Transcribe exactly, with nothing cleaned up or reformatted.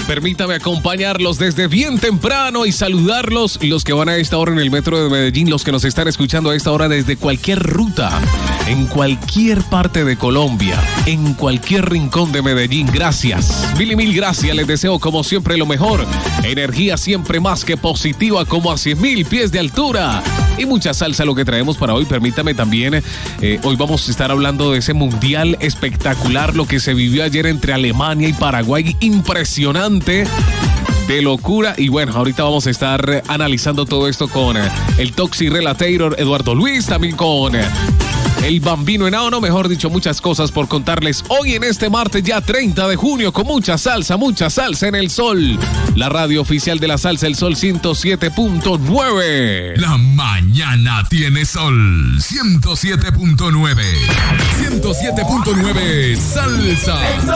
Permítame acompañarlos desde bien temprano y saludarlos, los que van a esta hora en el metro de Medellín, los que nos están escuchando a esta hora desde cualquier ruta, en cualquier parte de Colombia, en cualquier rincón de Medellín. Gracias, mil y mil gracias. Les deseo como siempre lo mejor. Energía siempre más que positiva, como a cien mil pies de altura. Y mucha salsa lo que traemos para hoy. Permítame también, eh, hoy vamos a estar hablando de ese mundial espectacular, lo que se vivió ayer entre Alemania y Paraguay. Impresionante, de locura. Y bueno, ahorita vamos a estar analizando todo esto con eh, el Toxi Relator Eduardo Luis, también con eh, el Bambino Henao, mejor dicho, muchas cosas por contarles hoy en este martes ya treinta de junio, con mucha salsa, mucha salsa en el Sol, la radio oficial de la salsa, el Sol ciento siete punto nueve. La mañana tiene Sol ciento siete punto nueve. ciento siete punto nueve salsa.